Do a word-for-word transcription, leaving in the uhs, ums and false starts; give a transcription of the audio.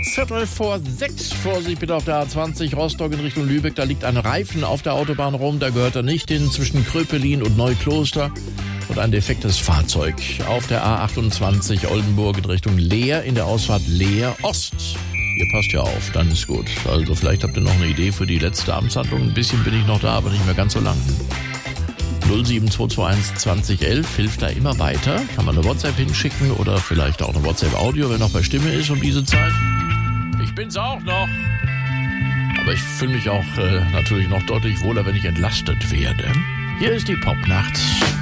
Viertel vor sechs, Vorsicht bitte auf der A zwanzig Rostock in Richtung Lübeck. Da liegt ein Reifen auf der Autobahn rum, da gehört er nicht hin, zwischen Kröpelin und Neukloster. Und ein defektes Fahrzeug auf der A achtundzwanzig Oldenburg in Richtung Leer, in der Ausfahrt Leer Ost. Ihr passt ja auf, dann ist gut. Also vielleicht habt ihr noch eine Idee für die letzte Amtshandlung. Ein bisschen bin ich noch da, aber nicht mehr ganz so lang. null sieben zwei zwei eins zwanzig elf hilft da immer weiter. Kann man eine WhatsApp hinschicken oder vielleicht auch eine WhatsApp-Audio, wenn noch bei Stimme ist um diese Zeit. Ich bin's auch noch. Aber ich fühle mich auch äh, natürlich noch deutlich wohler, wenn ich entlastet werde. Hier ist die Popnacht.